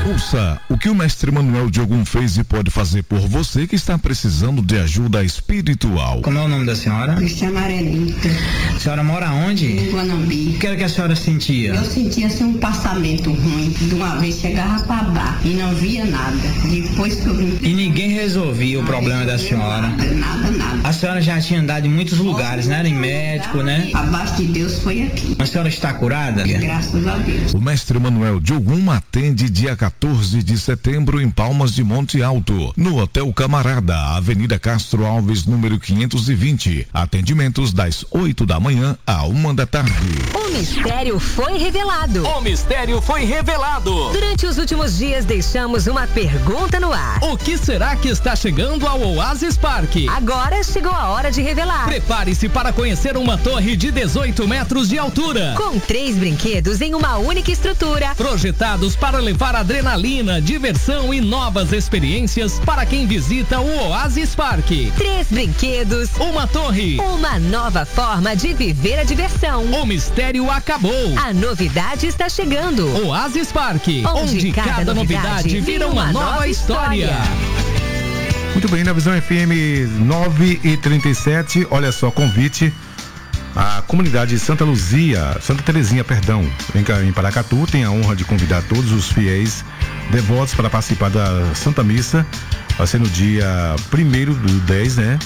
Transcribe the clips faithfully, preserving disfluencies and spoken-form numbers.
Ouça o que o mestre Manuel de Ogum fez e pode fazer por você que está precisando de ajuda espiritual. Como é o nome da senhora? Cristiana Arenita. A senhora mora onde? Em Guanambi. O que era que a senhora sentia? Eu sentia assim um passamento ruim. De uma vez chegava pra bar e não via nada. Depois que eu vim... E ninguém resolvia o não problema da senhora? Nada, nada, nada. A senhora já tinha andado em muitos lugares, né? Era em médico, né? Abaixo de Deus foi aqui. A senhora está curada? Graças a Deus. O mestre Manuel de Ogum atende dia quatorze de setembro em Palmas de Monte Alto, no Hotel Camarada, Avenida Castro Alves, número quinhentos e vinte. Atendimentos das oito da manhã à uma da tarde. O mistério foi revelado. O mistério foi revelado. Durante os últimos dias deixamos uma pergunta no ar. O que será que está chegando ao Oasis Park? Agora chegou a hora de revelar. Prepare-se para conhecer uma torre de dezoito metros de altura. Com três brinquedos em uma única estrutura. Projetados para levar adrenalina, diversão e novas experiências para quem visita o Oasis Park. Três brinquedos. Uma torre. Uma nova forma de viver a diversão. O mistério acabou. A novidade está chegando. Oasis Park, onde, onde cada, cada novidade, novidade vira uma, uma nova história. história. Muito bem, na Visão F M nove e trinta e sete, olha só, convite à comunidade Santa Luzia, Santa Terezinha, perdão, em, em Paracatu, tem a honra de convidar todos os fiéis devotos para participar da Santa Missa. Vai ser no dia primeiro do dez, né?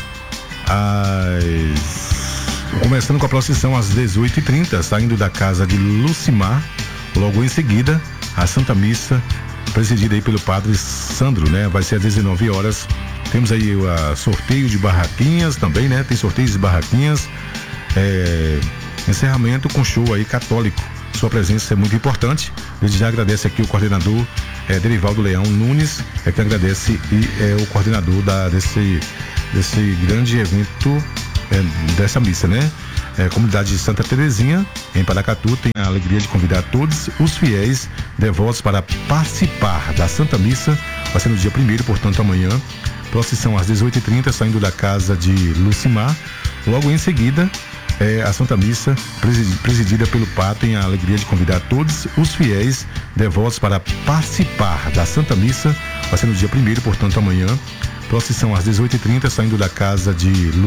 As... Começando com a procissão às dezoito e trinta, saindo da casa de Lucimar. Logo em seguida, a Santa Missa, presidida aí pelo Padre Sandro, né? Vai ser às dezenove horas. Temos aí o uh, sorteio de barraquinhas também, né? Tem sorteios de barraquinhas. É... Encerramento com show aí católico. Sua presença é muito importante. Desde já agradece aqui o coordenador é, Derivaldo Leão Nunes, é que agradece e é o coordenador da, desse, desse grande evento, é, dessa missa, né? É, comunidade de Santa Terezinha, em Paracatu, tem a alegria de convidar todos os fiéis devotos para participar da Santa Missa. Vai ser no dia primeiro, portanto amanhã. Procissão às dezoito e trinta, saindo da casa de Lucimar. Logo em seguida, é, a Santa Missa, presidida pelo Papa, tem a alegria de convidar todos os fiéis devotos para participar da Santa Missa. Vai ser no dia primeiro, portanto amanhã. Procissão às dezoito e trinta, saindo da casa de Lucimar.